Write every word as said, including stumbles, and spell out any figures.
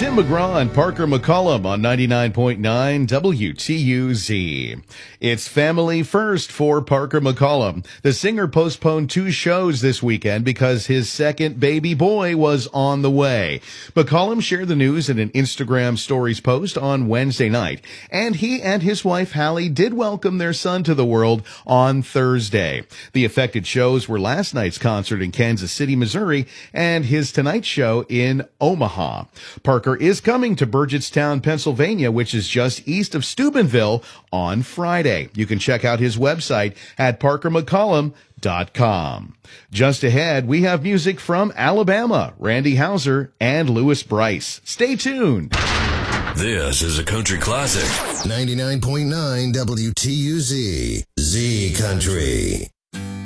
Tim McGraw and Parker McCollum on ninety-nine point nine W T U Z. It's family first for Parker McCollum. The singer postponed two shows this weekend because his second baby boy was on the way. McCollum shared the news in an Instagram stories post on Wednesday night, and he and his wife Hallie did welcome their son to the world on Thursday. The affected shows were last night's concert in Kansas City, Missouri, and his Tonight Show in Omaha. Parker is coming to Burgettstown, Pennsylvania, which is just east of Steubenville, on Friday. You can check out his website at parker mccollum dot com. Just ahead, we have music from Alabama, Randy Houser and Louis Bryce. Stay tuned. This is a country classic. ninety-nine point nine W T U Z. Z Country.